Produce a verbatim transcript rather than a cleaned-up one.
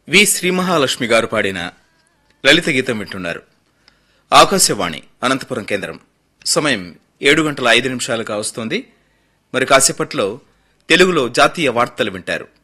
వి శ్రీమహాలక్ష్మి గారు పాడిన లలిత గీతం వింటున్నారు. ఆకాశవాణి అనంతపురం కేంద్రం. సమయం ఏడు గంటల ఐదు నిమిషాలు కావస్తోంది. మరి కాసేపట్లో తెలుగులో జాతీయ వార్తలు వింటారు.